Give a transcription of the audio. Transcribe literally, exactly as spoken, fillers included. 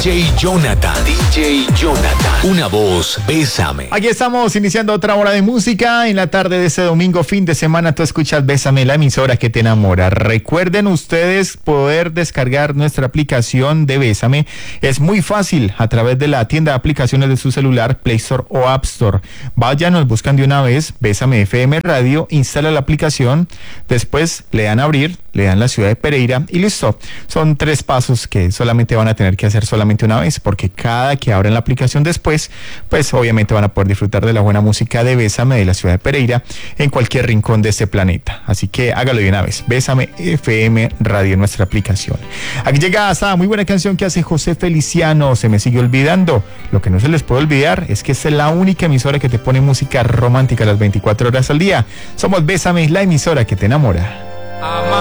J Jonathan. D J Jonathan. Una voz, Bésame. Aquí estamos iniciando otra hora de música. En la tarde de ese domingo, fin de semana, tú escuchas Bésame, la emisora que te enamora. Recuerden ustedes poder descargar nuestra aplicación de Bésame. Es muy fácil a través de la tienda de aplicaciones de su celular, Play Store o App Store. Vayan, nos buscan de una vez, Bésame F M Radio, instala la aplicación, después le dan a abrir, le dan la ciudad de Pereira y listo. Son tres pasos que solamente van a tener que hacer solamente una vez, porque cada que abran la aplicación después, pues obviamente van a poder disfrutar de la buena música de Bésame de la ciudad de Pereira en cualquier rincón de este planeta. Así que hágalo de una vez, Bésame F M Radio, nuestra aplicación. Aquí llega esta muy buena canción que hace José Feliciano, Se me sigue olvidando. Lo que no se les puede olvidar es que esta es la única emisora que te pone música romántica las veinticuatro horas al día. Somos Bésame, la emisora que te enamora.